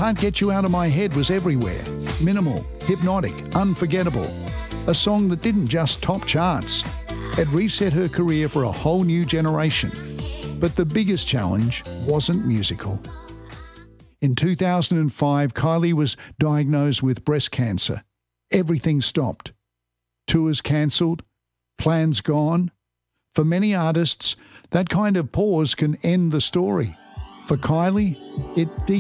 Can't Get You Out of My Head was everywhere. Minimal, hypnotic, unforgettable. A song that didn't just top charts. It reset her career for a whole new generation. But the biggest challenge wasn't musical. In 2005, Kylie was diagnosed with breast cancer. Everything stopped. Tours cancelled, plans gone. For many artists, that kind of pause can end the story. For Kylie, it